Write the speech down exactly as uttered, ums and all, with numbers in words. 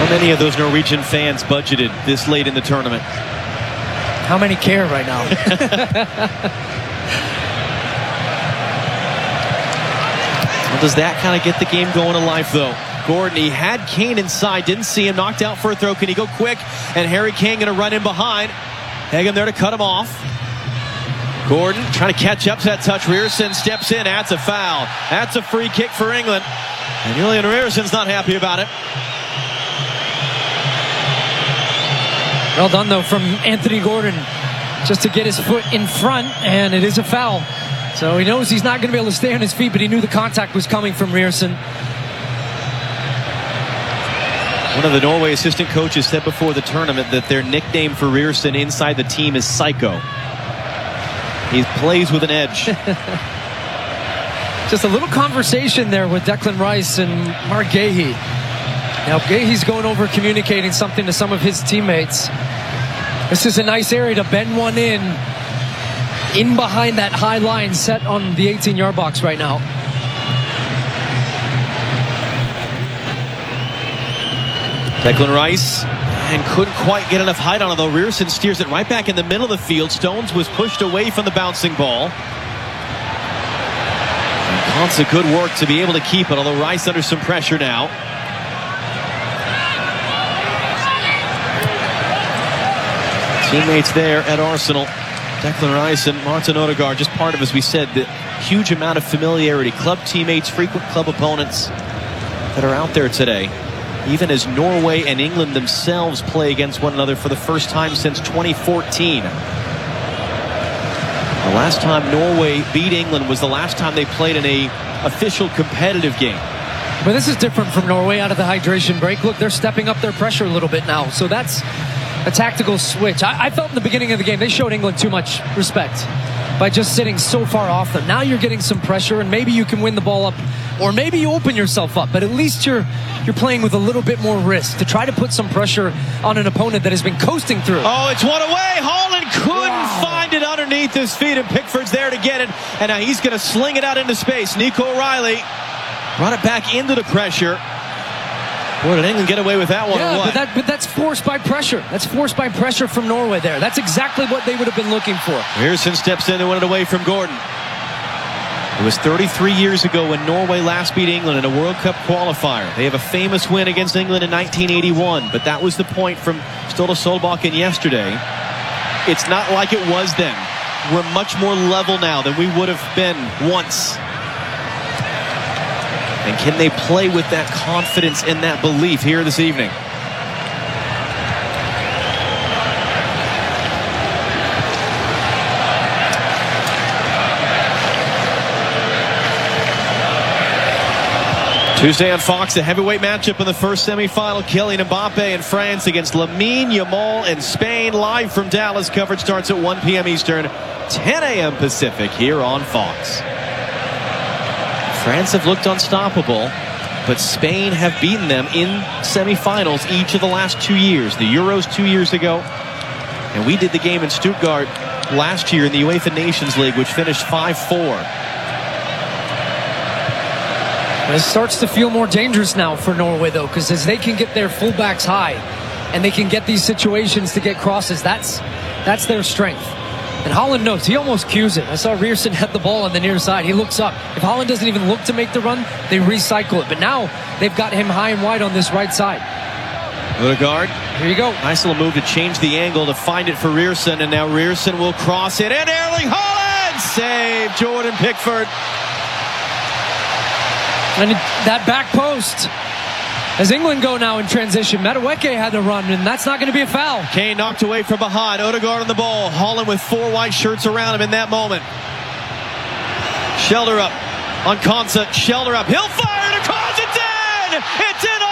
How many of those Norwegian fans budgeted this late in the tournament? How many care right now? Well, does that kind of get the game going to life, though? Gordon, he had Kane inside, didn't see him, knocked out for a throw. Can he go quick? And Harry Kane going to run in behind. Hagen there to cut him off. Gordon trying to catch up to that touch. Ryerson steps in. That's a foul. That's a free kick for England. And Julian Ryerson's not happy about it. Well done, though, from Anthony Gordon, just to get his foot in front, and it is a foul. So he knows he's not going to be able to stay on his feet, but he knew the contact was coming from Ryerson. One of the Norway assistant coaches said before the tournament that their nickname for Ryerson inside the team is Psycho. He plays with an edge. Just a little conversation there with Declan Rice and Mark Gahey. Now Gahey's going over communicating something to some of his teammates. This is a nice area to bend one in, in behind that high line set on the eighteen yard box right now. Declan Rice, and couldn't quite get enough height on it, though. Ryerson steers it right back in the middle of the field. Stones was pushed away from the bouncing ball. And constant good work to be able to keep it, although Rice under some pressure now. Teammates there at Arsenal. Declan Rice and Martin Odegaard, just part of, as we said, the huge amount of familiarity. Club teammates, frequent club opponents that are out there today. Even as Norway and England themselves play against one another for the first time since twenty fourteen. The last time Norway beat England was the last time they played in a official competitive game. But this is different from Norway out of the hydration break. Look, they're stepping up their pressure a little bit now. So that's a tactical switch. I, I felt in the beginning of the game they showed England too much respect by just sitting so far off them. Now you're getting some pressure, and maybe you can win the ball up, or maybe you open yourself up, but at least you're you're playing with a little bit more risk to try to put some pressure on an opponent that has been coasting through. Oh, it's one away. Holland couldn't wow. find it underneath his feet, and Pickford's there to get it, and now he's going to sling it out into space. Nico O'Reilly brought it back into the pressure. Boy, did England get away with that one yeah, or what? But, that, but that's forced by pressure. That's forced by pressure from Norway there. That's exactly what they would have been looking for. Ryerson steps in and win it away from Gordon. It was thirty-three years ago when Norway last beat England in a World Cup qualifier. They have a famous win against England in nineteen eighty-one, but that was the point from Ståle Solbakken yesterday. It's not like it was then. We're much more level now than we would have been once. And can they play with that confidence and that belief here this evening? Tuesday on Fox, a heavyweight matchup in the first semifinal. Kylian Mbappe and France against Lamine Yamal and Spain. Live from Dallas. Coverage starts at one p m Eastern, ten a m Pacific here on Fox. France have looked unstoppable, but Spain have beaten them in semifinals each of the last two years. The Euros two years ago, and we did the game in Stuttgart last year in the UEFA Nations League, which finished five four. It starts to feel more dangerous now for Norway, though, because as they can get their fullbacks high and they can get these situations to get crosses, that's that's their strength. And Holland knows. He almost cues it. I saw Ryerson head the ball on the near side. He looks up. If Holland doesn't even look to make the run, they recycle it. But now they've got him high and wide on this right side. Odegaard. Here you go. Nice little move to change the angle to find it for Ryerson. And now Ryerson will cross it. And Erling Haaland! Save Jordan Pickford. And that back post, as England go now in transition, Madueke had to run, and that's not going to be a foul. Kane knocked away from behind. Odegaard on the ball. Holland with four white shirts around him in that moment. Shelder up on Konsa. Shelder up. He'll fire it across. It's in! It's in